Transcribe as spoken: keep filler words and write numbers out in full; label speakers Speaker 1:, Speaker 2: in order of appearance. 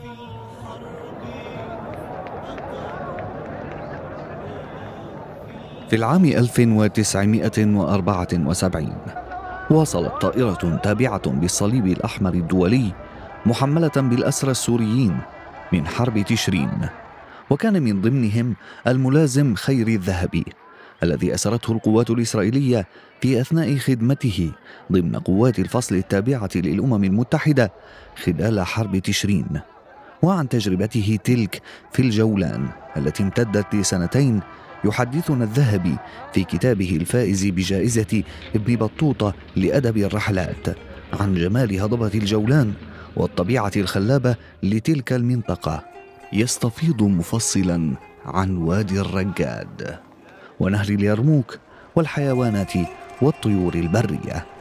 Speaker 1: في العام ألف وتسعمائة وأربعة وسبعين واصلت طائرة تابعة بالصليب الأحمر الدولي محملة بالأسرى السوريين من حرب تشرين، وكان من ضمنهم الملازم خيري الذهبي الذي أسرته القوات الإسرائيلية في أثناء خدمته ضمن قوات الفصل التابعة للأمم المتحدة خلال حرب تشرين. وعن تجربته تلك في الجولان التي امتدت لسنتين يحدثنا الذهبي في كتابه الفائز بجائزة ابن بطوطة لأدب الرحلات عن جمال هضبة الجولان والطبيعة الخلابة لتلك المنطقة، يستفيض مفصلا عن وادي الرقاد ونهر اليرموك والحيوانات والطيور البرية.